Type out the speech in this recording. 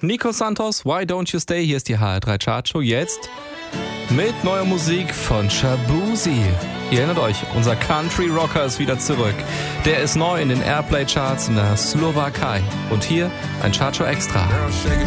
Nico Santos, Why Don't You Stay? Hier ist die HR3 Chartshow jetzt mit neuer Musik von Shaboozey. Ihr erinnert euch, unser Country Rocker ist wieder zurück. Der ist neu in den Airplay Charts in der Slowakei. Und hier ein Chartshow Extra.